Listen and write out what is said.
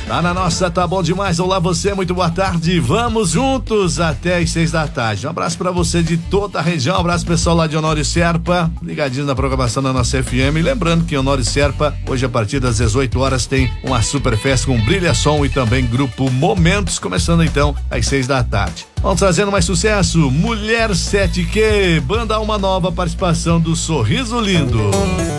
Tá na nossa, tá bom demais. Olá você, muito boa tarde. Vamos juntos até as 6 da tarde. Um abraço pra você de toda a região. Um abraço pessoal lá de Honório Serpa, ligadinho na programação da nossa FM. Lembrando que em Honório Serpa, hoje a partir das 18 horas tem uma super festa com Brilha Som e também grupo Momentos, começando então às 6 da tarde. Vamos trazendo mais sucesso. Mulher 7Q, banda Alma Nova, participação do Sorriso Lindo.